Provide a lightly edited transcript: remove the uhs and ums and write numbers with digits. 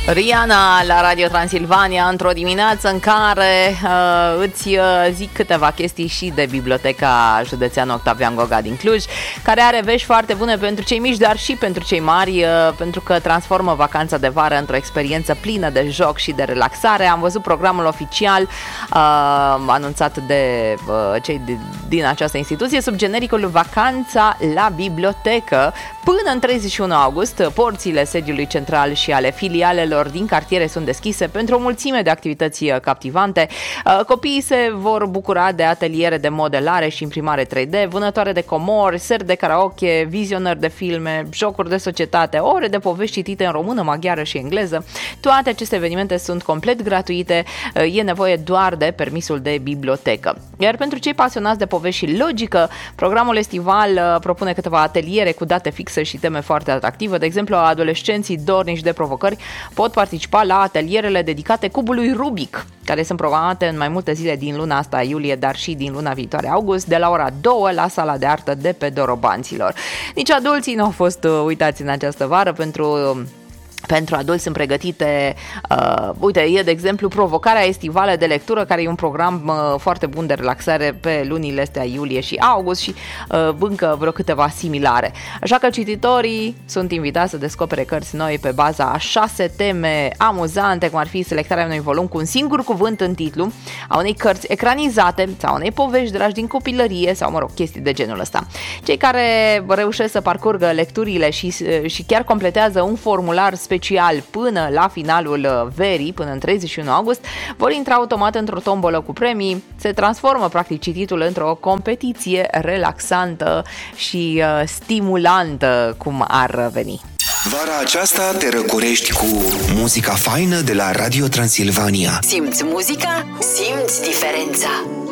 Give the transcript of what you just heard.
Rihanna la Radio Transilvania, într-o dimineață în care îți zic câteva chestii și de Biblioteca Județeană Octavian Goga din Cluj, care are vești foarte bune pentru cei mici, dar și pentru cei mari, pentru că transformă vacanța de vară într-o experiență plină de joc și de relaxare. Am văzut programul oficial anunțat de cei din această instituție sub genericul Vacanța la Bibliotecă. Până în 31 august, porțile sediului central și ale filialelor din cartiere sunt deschise pentru o mulțime de activități captivante. Copiii se vor bucura de ateliere de modelare și imprimare 3D, vânătoare de comori, seri de karaoke, vizionări de filme, jocuri de societate, ore de povești citite în română, maghiară și engleză. Toate aceste evenimente sunt complet gratuite, e nevoie doar de permisul de bibliotecă. Iar pentru cei pasionați de povești și logică, programul estival propune câteva ateliere cu date fixe și teme foarte atractive. De exemplu, adolescenții dornici de provocări pot participa la atelierele dedicate cubului Rubik, care sunt programate în mai multe zile din luna asta iulie, dar și din luna viitoare august, de la ora 2 la sala de artă de pe Dorobanților. Nici adulții nu au fost uitați în această vară. Pentru adulți sunt pregătite, uite, e de exemplu Provocarea estivală de lectură, care e un program foarte bun de relaxare pe lunile astea iulie și august și încă vreo câteva similare. Așa că cititorii sunt invitați să descopere cărți noi pe baza a 6 teme amuzante, cum ar fi selectarea unui volum cu un singur cuvânt în titlu, a unei cărți ecranizate sau a unei povești dragi din copilărie sau, mă rog, chestii de genul ăsta. Cei care reușesc să parcurgă lecturile și chiar completează un formular special până la finalul verii, până în 31 august, vor intra automat într-o tombolă cu premii. Se transformă practic cititul într-o competiție relaxantă și stimulantă, cum ar veni. Vara aceasta te răcorești cu muzica faină de la Radio Transilvania. Simți muzica? Simți diferența!